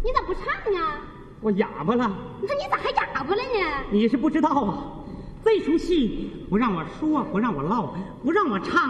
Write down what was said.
你咋不唱呢？ 我哑巴了。 那你咋还哑巴了呢？ 你是不知道啊，这出戏不让我说，不让我唠，不让我唱。